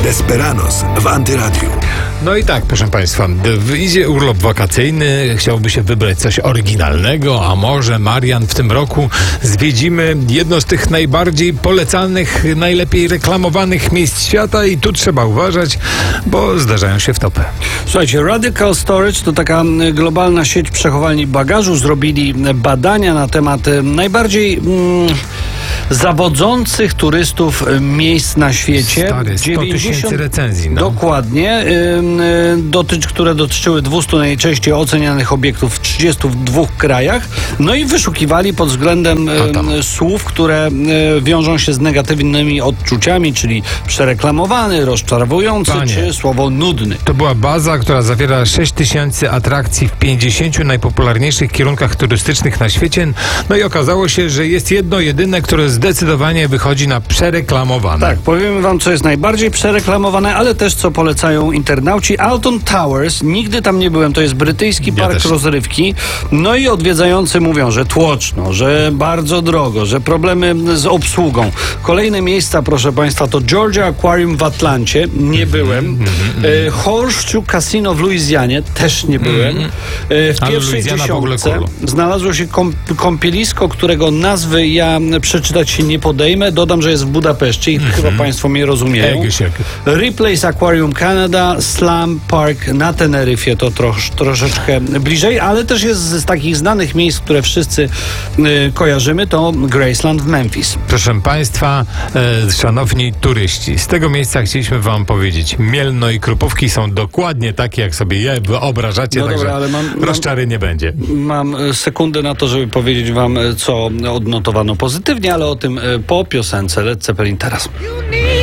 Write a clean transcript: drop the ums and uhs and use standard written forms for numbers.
Desperados w Antyradiu. No i tak, proszę Państwa, idzie urlop wakacyjny, chciałby się wybrać coś oryginalnego, a może, Marian, w tym roku zwiedzimy jedno z tych najbardziej polecanych, najlepiej reklamowanych miejsc świata i tu trzeba uważać, bo zdarzają się wtopy. Słuchajcie, Radical Storage to taka globalna sieć przechowalni bagażu. Zrobili badania na temat najbardziej zawodzących turystów miejsc na świecie. Stary, 100 000 recenzji. No. Dokładnie. Które dotyczyły 200 najczęściej ocenianych obiektów w 32 krajach. No i wyszukiwali pod względem słów, które wiążą się z negatywnymi odczuciami, czyli przereklamowany, rozczarowujący, czy słowo nudny. To była baza, która zawiera 6000 atrakcji w 50 najpopularniejszych kierunkach turystycznych na świecie. No i okazało się, że jest jedno jedyne, które zdecydowanie wychodzi na przereklamowane. Tak, powiemy wam, co jest najbardziej przereklamowane, ale też co polecają internauci. Alton Towers, nigdy tam nie byłem, to jest brytyjski park rozrywki. No i odwiedzający mówią, że tłoczno, że bardzo drogo, że problemy z obsługą. Kolejne miejsca, proszę Państwa, to Georgia Aquarium w Atlancie, nie byłem. Horseshoe Casino w Luizjanie, też nie byłem. W pierwszej dziesiątce znalazło się kąpielisko, którego nazwy ja przeczytać się nie podejmę. Dodam, że jest w Budapeszcie i chyba Państwo mnie rozumieją. Ripley's Aquarium Canada, Slam Park na Teneryfie, to troszeczkę bliżej, ale też jest z takich znanych miejsc, które wszyscy kojarzymy, to Graceland w Memphis. Proszę Państwa, szanowni turyści, z tego miejsca chcieliśmy Wam powiedzieć, Mielno i Krupówki są dokładnie takie, jak sobie je wyobrażacie, także dobra, ale rozczary nie będzie. Mam sekundę na to, żeby powiedzieć Wam, co odnotowano pozytywnie, ale o tym po piosence Led Zeppelin teraz.